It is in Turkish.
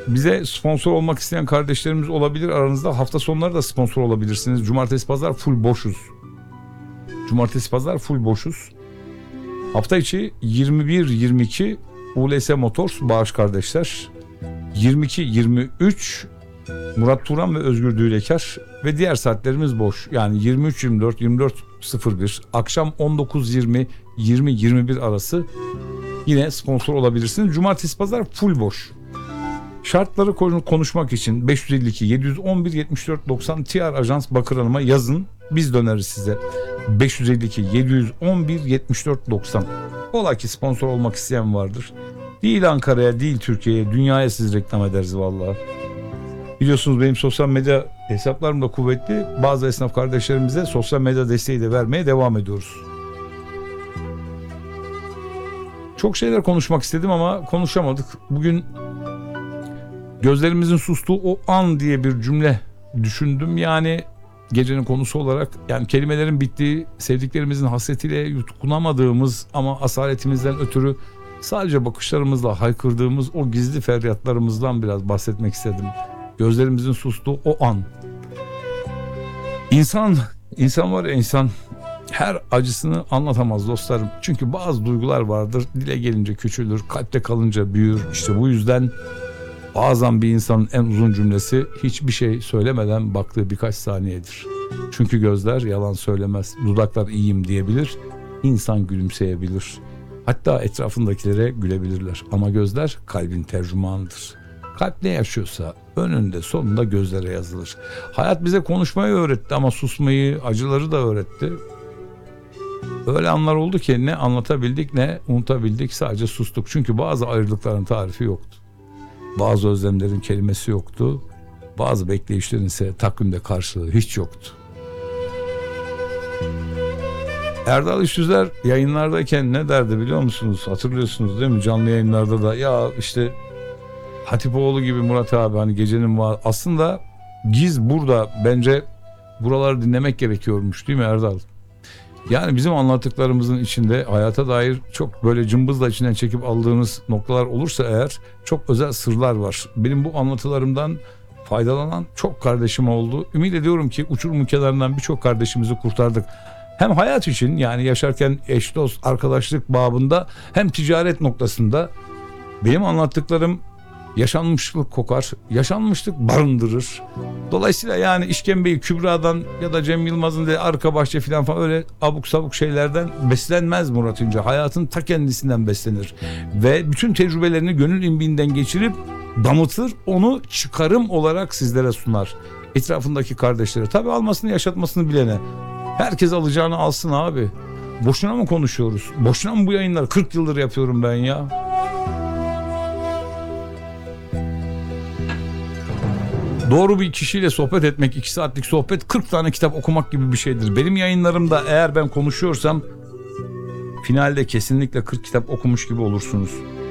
Bize sponsor olmak isteyen kardeşlerimiz olabilir aranızda. Hafta sonları da sponsor olabilirsiniz. Cumartesi pazar full boşuz. Cumartesi pazar full boşuz. Hafta içi 21-22 ULS Motors Bağış kardeşler. 22-23 Murat Turan ve Özgür Düğlekar ve diğer saatlerimiz boş. Yani 23-24, 24-01, akşam 19-20, 20-21 arası yine sponsor olabilirsiniz. Cumartesi pazar full boş. Şartları konuşmak için 552 711 74 90 TR Ajans Bakır Hanım'a yazın. Biz döneriz size. 552 711 74 90. Ola ki sponsor olmak isteyen vardır. Değil Ankara'ya, değil Türkiye'ye, dünyaya siz reklam ederiz vallahi. Biliyorsunuz benim sosyal medya hesaplarım da kuvvetli. Bazı esnaf kardeşlerimize sosyal medya desteği de vermeye devam ediyoruz. Çok şeyler konuşmak istedim ama konuşamadık. Bugün gözlerimizin sustuğu o an diye bir cümle düşündüm. Yani gecenin konusu olarak, yani kelimelerin bittiği, sevdiklerimizin hasretiyle yutkunamadığımız ama asaletimizden ötürü sadece bakışlarımızla haykırdığımız o gizli feryatlarımızdan biraz bahsetmek istedim. Gözlerimizin sustuğu o an. İnsan var ya, insan her acısını anlatamaz dostlarım. Çünkü bazı duygular vardır, dile gelince küçülür, kalpte kalınca büyür. İşte bu yüzden bazen bir insanın en uzun cümlesi hiçbir şey söylemeden baktığı birkaç saniyedir. Çünkü gözler yalan söylemez. Dudaklar iyiyim diyebilir, insan gülümseyebilir. Hatta etrafındakilere gülebilirler. Ama gözler kalbin tercümanıdır. Kalp ne yaşıyorsa önünde sonunda gözlere yazılır. Hayat bize konuşmayı öğretti ama susmayı, acıları da öğretti. Öyle anlar oldu ki ne anlatabildik ne unutabildik, sadece sustuk. Çünkü bazı ayrılıkların tarifi yoktu. Bazı özlemlerin kelimesi yoktu. Bazı bekleyişlerin ise takvimde karşılığı hiç yoktu. Erdal İşsüzler yayınlardayken ne derdi biliyor musunuz? Hatırlıyorsunuz değil mi? Canlı yayınlarda da ya işte Hatipoğlu gibi Murat abi, hani gecenin var. Aslında giz burada, bence buraları dinlemek gerekiyormuş değil mi Erdal? Yani bizim anlattıklarımızın içinde hayata dair çok böyle cımbızla içinden çekip aldığınız noktalar olursa eğer, çok özel sırlar var. Benim bu anlatılarımdan faydalanan çok kardeşim oldu. Ümit ediyorum ki uçurumun kenarından birçok kardeşimizi kurtardık. Hem hayat için, yani yaşarken eş dost arkadaşlık babında, hem ticaret noktasında. Benim anlattıklarım yaşanmışlık kokar, yaşanmışlık barındırır. Dolayısıyla yani İşkembe'yi Kübra'dan ya da Cem Yılmaz'ın de arka bahçe falan öyle abuk sabuk şeylerden beslenmez Murat İnce. Hayatın ta kendisinden beslenir. Ve bütün tecrübelerini gönül imbiğinden geçirip damıtır, onu çıkarım olarak sizlere sunar. Etrafındaki kardeşlere, tabii almasını yaşatmasını bilene. Herkes alacağını alsın abi. Boşuna mı konuşuyoruz? Boşuna mı bu yayınlar? 40 yıldır yapıyorum ben ya. Doğru bir kişiyle sohbet etmek, 2 saatlik sohbet 40 tane kitap okumak gibi bir şeydir. Benim yayınlarımda eğer ben konuşuyorsam finalde kesinlikle 40 kitap okumuş gibi olursunuz.